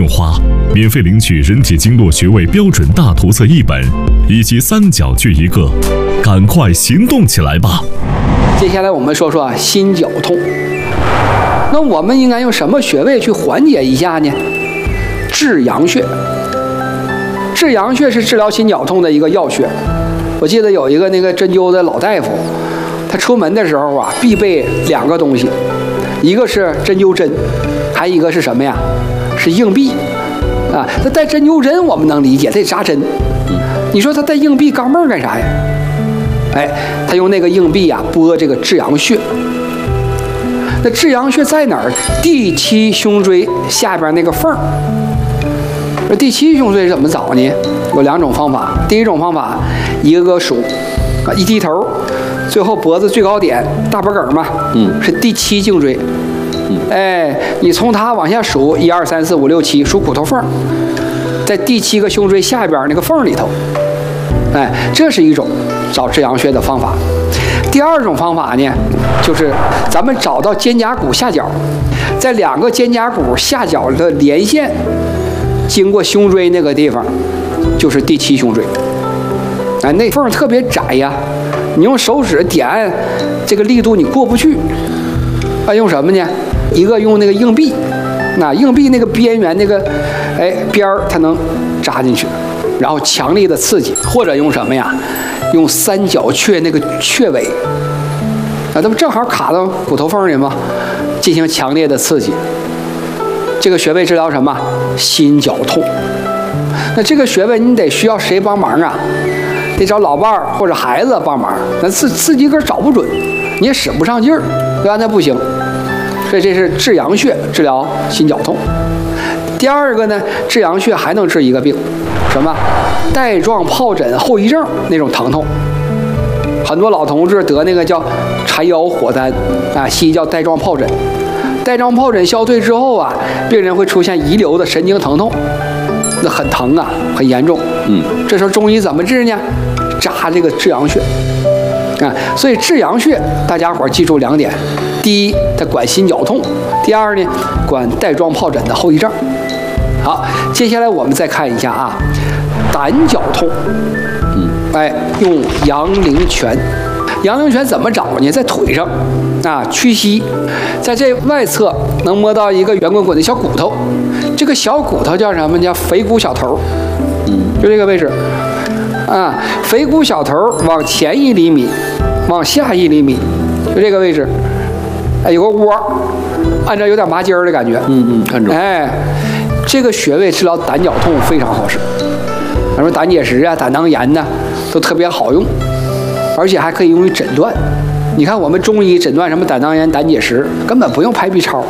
用花，免费领取人体经络穴位标准大图册1本，以及3角穴1个，赶快行动起来吧！ 接下来我们说说心绞痛。那我们应该用什么穴位去缓解一下呢？至阳穴。至阳穴是治疗心绞痛的一个要穴。我记得有一个那个针灸的老大夫，他出门的时候啊，必备2个东西，一个是针灸针，还一个是什么呀？是硬币啊。他带针灸针我们能理解，得扎针。你说他带硬币钢镚干啥呀？哎，他用那个硬币啊拨这个至阳穴。那至阳穴在哪儿？第7胸椎下边那个缝儿。这第7胸椎怎么找呢？有2种方法。第一种方法，一个个数，啊，一低头，最后脖子最高点大脖梗嘛，是第7颈椎。哎，你从它往下数，1、2、3、4、5、6、7，数骨头缝，在第7个胸椎下边那个缝里头。哎，这是一种找至阳穴的方法。第2种方法呢，就是咱们找到肩胛骨下角，在2个肩胛骨下角的连线，经过胸椎那个地方，就是第7胸椎。哎，那缝特别窄呀，你用手指点按，这个力度你过不去。啊，用什么呢？一个用那个硬币，那硬币那个边缘那个，边儿它能扎进去，然后强力的刺激，或者用什么呀？用3角穴那个穴位，啊，那不正好卡到骨头缝里吗？进行强烈的刺激。这个穴位治疗什么？心绞痛。那这个穴位你得需要谁帮忙啊？得找老伴儿或者孩子帮忙。那自己个找不准，你也使不上劲儿，对吧？那不行。所以这是至阳穴治疗心绞痛。第2个呢，至阳穴还能治一个病，什么？带状疱疹后遗症那种疼痛。很多老同志得那个叫缠腰火丹啊，西医叫带状疱疹。带状疱疹消退之后啊，病人会出现遗留的神经疼痛，那很疼啊，很严重。这时候中医怎么治呢？扎这个至阳穴啊。所以至阳穴大家伙记住2点：第一，它管心绞痛；第2呢，管带状疱疹的后遗症。好，接下来我们再看一下啊，胆绞痛。用阳陵泉。阳陵泉怎么找呢？在腿上啊，屈膝，在这外侧能摸到一个圆滚滚的小骨头，这个小骨头叫什么？叫腓骨小头。就这个位置啊，腓骨小头往前1厘米，往下1厘米，就这个位置。哎，有个窝，按照有点麻筋儿的感觉。看着。哎，这个穴位治疗胆绞痛非常好使，什么胆结石啊、胆囊炎呐，都特别好用。而且还可以用于诊断。你看我们中医诊断什么胆囊炎、胆结石，根本不用拍 B 超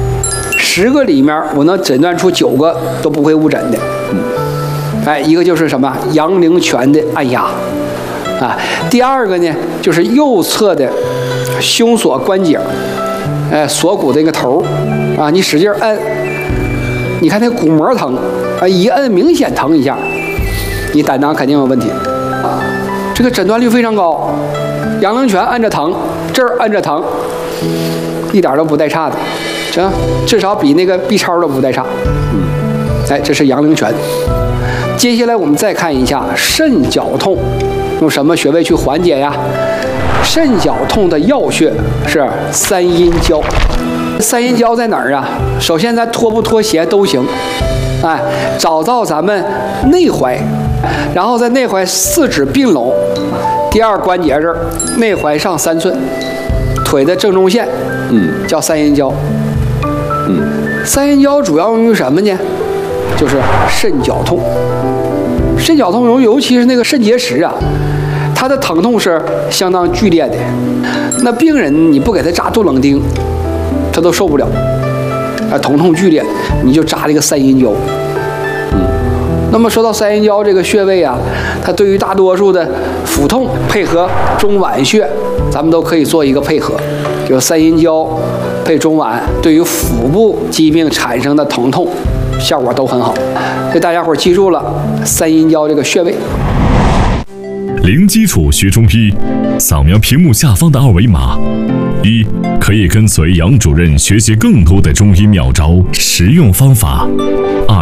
，10个里面我能诊断出9个都不会误诊的。一个就是什么阳陵泉的按压啊。第2个呢，就是右侧的胸锁关节，锁骨的那个头啊，你使劲摁，你看那骨膜疼啊，一摁明显疼一下，你胆囊肯定有问题。这个诊断率非常高，阳陵泉按着疼，这儿按着疼，一点都不带差的，行，至少比那个 B 超都不带差。这是阳陵泉。接下来我们再看一下肾绞痛，用什么穴位去缓解呀？肾绞痛的要穴是3阴交。3阴交在哪儿啊？首先咱脱不脱鞋都行，找到咱们内踝。然后在内踝4指并拢，第2关节这儿，内踝上3寸，腿的正中线，叫3阴交。3阴交主要用于什么呢？就是肾绞痛。肾绞痛尤其是那个肾结石啊，它的疼痛是相当剧烈的。那病人你不给他扎杜冷丁，他都受不了，疼痛剧烈，你就扎这个3阴交。那么说到3阴交这个穴位啊，它对于大多数的腹痛配合中脘穴，咱们都可以做一个配合，就3阴交配中脘，对于腹部疾病产生的疼痛效果都很好。所以大家伙记住了3阴交这个穴位。 零基础学中医，扫描屏幕下方的2维码，1可以跟随杨主任学习更多的中医妙招、实用方法；2